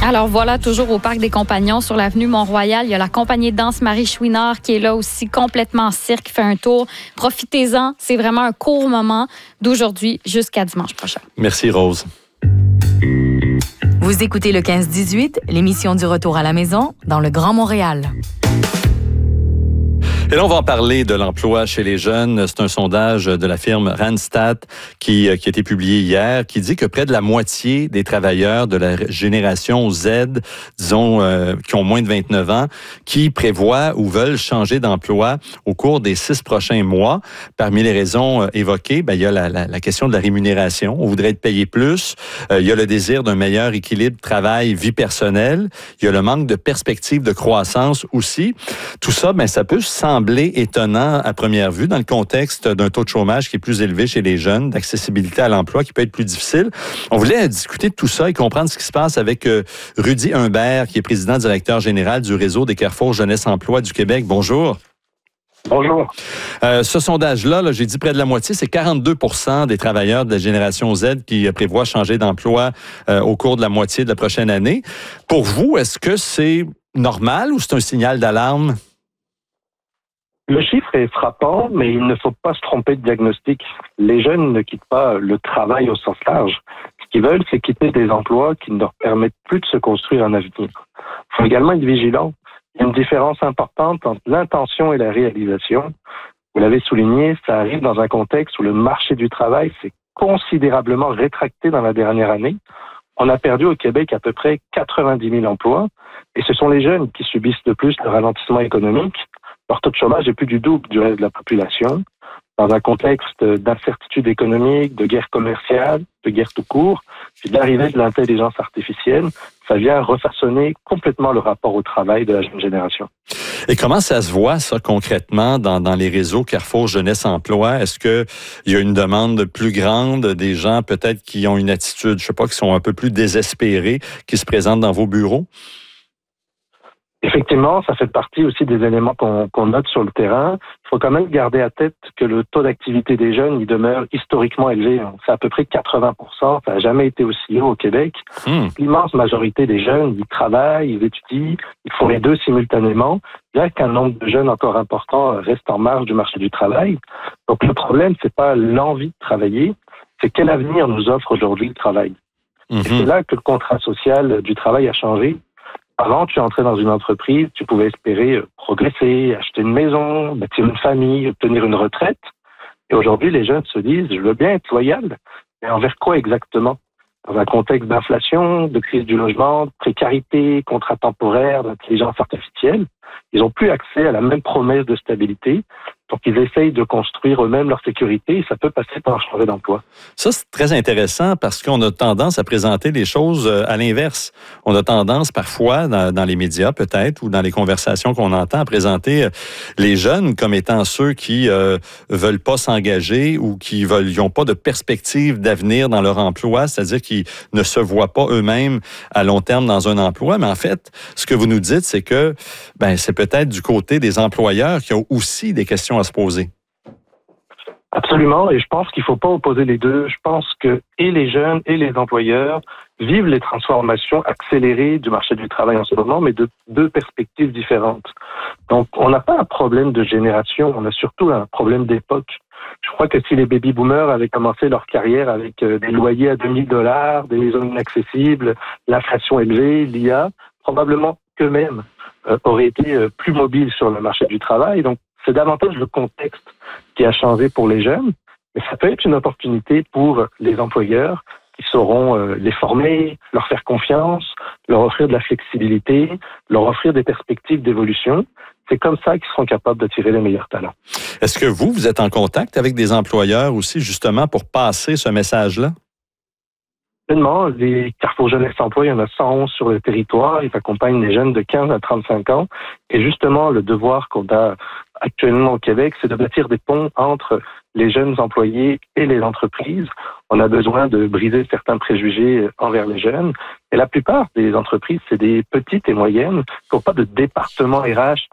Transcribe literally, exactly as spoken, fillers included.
Alors voilà, toujours au Parc des Compagnons sur l'avenue Mont-Royal, il y a la compagnie de danse Marie Chouinard qui est là aussi, complètement en cirque, qui fait un tour. Profitez-en, c'est vraiment un court moment d'aujourd'hui jusqu'à dimanche prochain. Merci Rose. Vous écoutez le quinze dix-huit, l'émission du retour à la maison dans le Grand Montréal. Et là, on va en parler de l'emploi chez les jeunes. C'est un sondage de la firme Randstad qui, qui a été publié hier, qui dit que près de la moitié des travailleurs de la génération Z, disons, euh, qui ont moins de vingt-neuf ans, qui prévoient ou veulent changer d'emploi au cours des six prochains mois. Parmi les raisons euh, évoquées, ben, il y a la, la, la question de la rémunération. On voudrait être payé plus. Euh, il y a le désir d'un meilleur équilibre travail-vie personnelle. Il y a le manque de perspective de croissance aussi. Tout ça, ben, ça peut sembler étonnant à première vue dans le contexte d'un taux de chômage qui est plus élevé chez les jeunes, d'accessibilité à l'emploi qui peut être plus difficile. On voulait discuter de tout ça et comprendre ce qui se passe avec euh, Rudy Humbert, qui est président-directeur général du réseau des Carrefour Jeunesse Emploi du Québec. Bonjour. Bonjour. Euh, ce sondage-là, là, j'ai dit près de la moitié, c'est quarante-deux pour cent des travailleurs de la génération Z qui prévoient changer d'emploi euh, au cours de la moitié de la prochaine année. Pour vous, est-ce que c'est normal ou c'est un signal d'alarme? Le chiffre est frappant, mais il ne faut pas se tromper de diagnostic. Les jeunes ne quittent pas le travail au sens large. Ce qu'ils veulent, c'est quitter des emplois qui ne leur permettent plus de se construire un avenir. Il faut également être vigilant. Il y a une différence importante entre l'intention et la réalisation. Vous l'avez souligné, ça arrive dans un contexte où le marché du travail s'est considérablement rétracté dans la dernière année. On a perdu au Québec à peu près quatre-vingt-dix mille emplois, et ce sont les jeunes qui subissent le plus le ralentissement économique. Leur taux de chômage est plus du double du reste de la population. Dans un contexte d'incertitude économique, de guerre commerciale, de guerre tout court, puis de l'arrivée de l'intelligence artificielle, ça vient refaçonner complètement le rapport au travail de la jeune génération. Et comment ça se voit, ça, concrètement, dans, dans les réseaux Carrefour Jeunesse Emploi? Est-ce qu'il y a une demande plus grande des gens, peut-être, qui ont une attitude, je sais pas, qui sont un peu plus désespérés, qui se présentent dans vos bureaux? Effectivement, ça fait partie aussi des éléments qu'on, qu'on note sur le terrain. Il faut quand même garder à tête que le taux d'activité des jeunes, il demeure historiquement élevé. C'est à peu près quatre-vingts pour cent. Ça n'a jamais été aussi haut au Québec. Mmh. L'immense majorité des jeunes, ils travaillent, ils étudient, ils font les deux simultanément, bien qu'un nombre de jeunes encore important reste en marge du marché du travail. Donc le problème, c'est pas l'envie de travailler, c'est quel avenir nous offre aujourd'hui le travail. Mmh. Et c'est là que le contrat social du travail a changé. Avant, tu entrais dans une entreprise, tu pouvais espérer progresser, acheter une maison, bâtir une famille, obtenir une retraite. Et aujourd'hui, les jeunes se disent, je veux bien être loyal, mais envers quoi exactement? Dans un contexte d'inflation, de crise du logement, de précarité, contrats temporaires, d'intelligence artificielle, ils n'ont plus accès à la même promesse de stabilité. Donc, ils essayent de construire eux-mêmes leur sécurité et ça peut passer par changer d'emploi. Ça, c'est très intéressant parce qu'on a tendance à présenter les choses à l'inverse. On a tendance parfois, dans, dans les médias peut-être, ou dans les conversations qu'on entend, à présenter les jeunes comme étant ceux qui euh, veulent pas s'engager ou qui veulent, n'ont pas de perspective d'avenir dans leur emploi, c'est-à-dire qu'ils ne se voient pas eux-mêmes à long terme dans un emploi. Mais en fait, ce que vous nous dites, c'est que ben, c'est peut-être du côté des employeurs qui ont aussi des questions à se poser. Absolument, et je pense qu'il ne faut pas opposer les deux. Je pense que et les jeunes et les employeurs vivent les transformations accélérées du marché du travail en ce moment, mais de deux perspectives différentes. Donc, on n'a pas un problème de génération, on a surtout un problème d'époque. Je crois que si les baby-boomers avaient commencé leur carrière avec des loyers à deux mille dollars, des maisons inaccessibles, l'inflation élevée, l'I A, probablement qu'eux-mêmes euh, auraient été euh, plus mobiles sur le marché du travail. Donc, c'est davantage le contexte qui a changé pour les jeunes, mais ça peut être une opportunité pour les employeurs qui sauront euh, les former, leur faire confiance, leur offrir de la flexibilité, leur offrir des perspectives d'évolution. C'est comme ça qu'ils seront capables d'attirer les meilleurs talents. Est-ce que vous, vous êtes en contact avec des employeurs aussi, justement, pour passer ce message-là? Pleinement, les Carrefour Jeunesse Emploi, il y en a cent onze sur le territoire. Ils accompagnent les jeunes de quinze à trente-cinq ans. Et justement, le devoir qu'on a actuellement au Québec, c'est de bâtir des ponts entre les jeunes employés et les entreprises. On a besoin de briser certains préjugés envers les jeunes. Et la plupart des entreprises, c'est des petites et moyennes qui n'ont pas de département R H